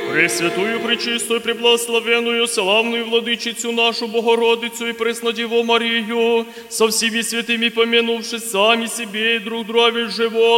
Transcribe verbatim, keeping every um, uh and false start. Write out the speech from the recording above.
Пресвятую, пречистую, преблагословенную, славную владычицу нашу Богородицу и Преснодеву Марию, со всеми святыми помянувши сами себе и друг друга живот,